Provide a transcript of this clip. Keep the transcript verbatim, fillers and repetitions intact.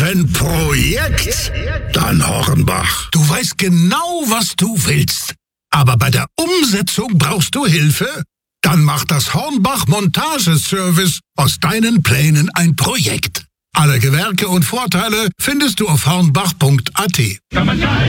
ein Projekt? Dann Hornbach. Du weißt genau, was du willst. Aber bei der Umsetzung brauchst du Hilfe? Dann macht das Hornbach Montageservice aus deinen Plänen ein Projekt. Alle Gewerke und Vorteile findest du auf hornbach punkt a t.